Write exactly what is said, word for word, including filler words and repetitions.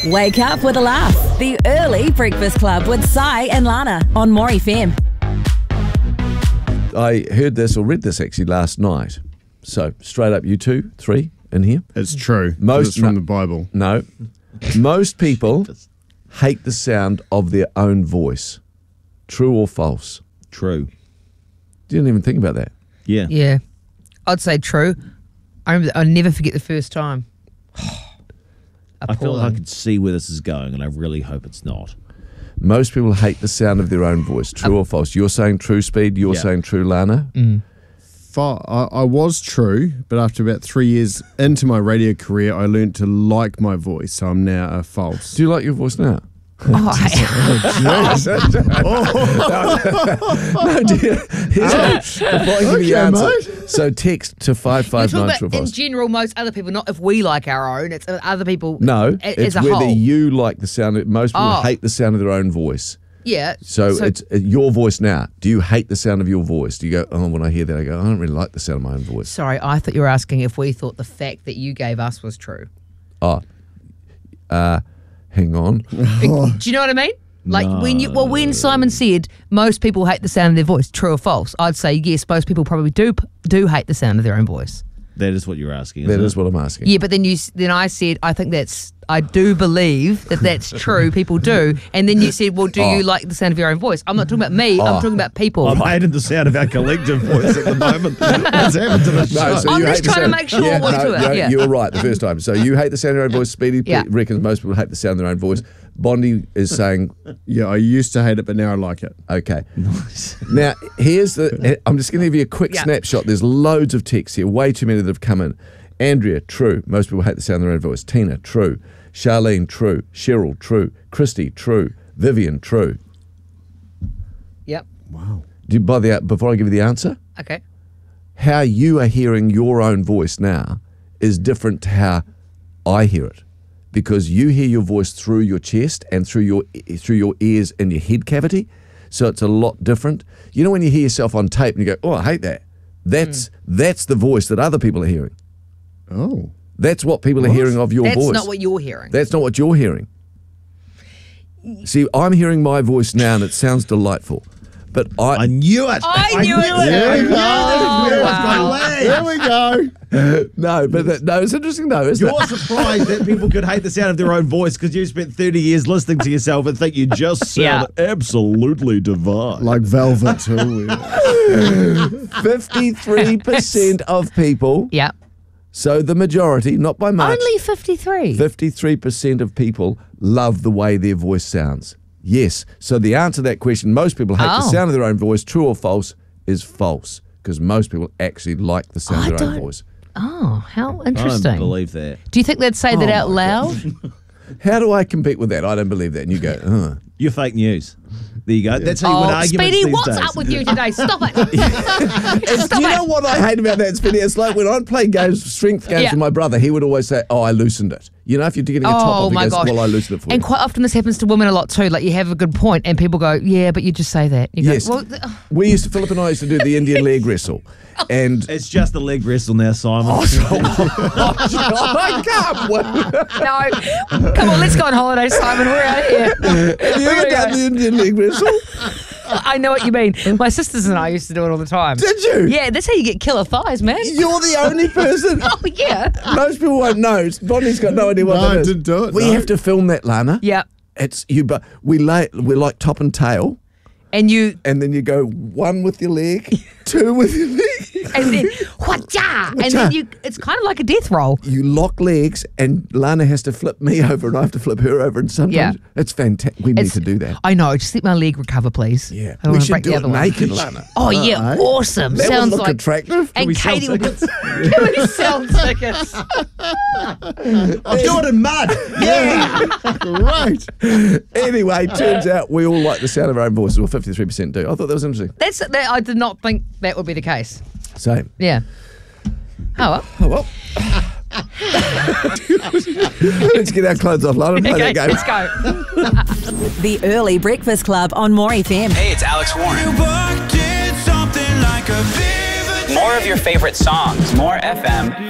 Wake up with a laugh. The Early Breakfast Club with Sai and Lana on More F M. I heard this or read this actually last night. So straight up, you two, three in here. It's true. Most It's from no- the Bible. No. Most people hate the sound of their own voice. True or false? True. Didn't even think about that. Yeah. Yeah. I'd say true. I remember, I'll never forget the first time. I feel like I could see where this is going, and I really hope it's not. Most people hate the sound of their own voice. True or false? You're saying true, Speed. You're Yeah. saying true, Lana. Fa- I, I was true, but after about three years into my radio career, I learned to like my voice, so I'm now a false. Do you like your voice now? Oh, I, No, dear. Here's before I give you the answer. So text to five you're five talking nine about in triple general, most other people, not if we like our own, it's other people No, a- it's as a whether whole. you like the sound. Of, most people Oh. hate the sound of their own voice. yeah. So, it's uh, your voice now. Do you hate the sound of your voice? Do you go, oh, when I hear that, I go, I don't really like the sound of my own voice. Sorry, I thought you were asking if we thought the fact that you gave us was true. Oh, uh, hang on. Do you know what I mean? Like when you, well, when Simon said most people hate the sound of their voice, true or false? I'd say yes. Most people probably do do hate the sound of their own voice. That is what you're asking. That Isn't is it? what I'm asking. Yeah, but then you s- then I said I think that's I do believe that that's true. People do, and then you said, well, do you like the sound of your own voice? I'm not talking about me. I'm talking about people. I'm hating the sound of our collective voice at the moment. What's happened to the show? No, so I'm you just hate the trying to sound- make sure yeah, what's no, to it, no, yeah. You were right the first time. So you hate the sound of your own voice. Speedy Yeah. reckons most people hate the sound of their own voice. Bondi is saying, Yeah, I used to hate it, but now I like it. okay. Now, here's the, I'm just going to give you a quick Yeah. snapshot. There's loads of texts here, way too many that have come in. Andrea, true. Most people hate the sound of their own voice. Tina, true. Charlene, true. Cheryl, true. Christy, true. Vivian, true. Yep. Wow. Do you, by the, before I give you the answer, Okay. how you are hearing your own voice now is different to how I hear it, because you hear your voice through your chest and through your through your ears and your head cavity, so it's a lot different. You know when you hear yourself on tape and you go, "Oh, I hate that." That's that's the voice that other people are hearing. Oh. That's what people are hearing of your That's voice. not what you're hearing. That's not what you're hearing. See, I'm hearing my voice now and it sounds delightful, but I I knew it. I knew it. There we go. Oh, wow. There we go. no, but that, no, it's interesting though, isn't You're it? surprised that people could hate the sound of their own voice because you spent thirty years listening to yourself and think you just sound absolutely divine. Like velvet too. fifty-three percent of people. Yeah. So the majority, not by much, Only fifty-three. fifty-three percent of people love the way their voice sounds. Yes. So the answer to that question, most people hate the Oh. sound of their own voice, true or false, is false. Because most people actually like the sound I of their own don't- voice. Oh, how I don't interesting. believe that. Do you think they'd say that Oh out my loud? How do I compete with that? I don't believe that. And you go, Ugh. You're fake news. There you go. That's how you win Oh, arguments Speedy, these what's days. up with you today? Stop it. And Stop do you it. know what I hate about that, Speedy? It's like when I'd play games, strength games Yeah. with my brother, he would always say, oh, I loosened it. You know, if you're getting a top Oh off, he my goes, gosh! well, I loosened it for and you. quite often this happens to women a lot too. Like you have a good point, and people go, "Yeah, but you just say that." You go, Yes. well, th- We used to, Philip and I used to do the Indian leg wrestle. And It's just a leg wrestle now, Simon. I can't wait. no, come on, let's go on holiday, Simon. We're out of here. Have you ever done the Indian leg wrestle? I know what you mean. My sisters and I used to do it all the time. Did you? Yeah, that's how you get killer thighs, man. You're the only person. Oh yeah. Most people won't know. Bonnie's got no idea what No, that I is. didn't do it, We no. have to film that, Lana. Yeah, It's you, but we lay we're like top and tail, and you, and then you go one with your leg, two with your leg. and then whatcha, and then you. It's kind of like a death roll. You lock legs, and Lana has to flip me over, and I have to flip her over, and sometimes Yeah. it's fantastic. We need It's- to do that. I know. Just let my leg recover, please. Yeah, I don't we wanna should break do the it other one. naked, Lana. Oh yeah, Uh, eh? awesome. That Sounds would look like attractive. And we sell Katie will. tickets? Can we sell tickets? I'll do it in mud. Yeah. Right. Anyway, turns out we all like the sound of our own voices. Well, fifty-three percent do. I thought that was interesting. That's that. I did not think that would be the case. Same. Yeah. Oh well. Oh, well. Let's get our clothes off, Lana, and play Okay, that game. let's go. The Early Breakfast Club on More F M. Hey, it's Alex Warren. More of your favorite songs. More F M.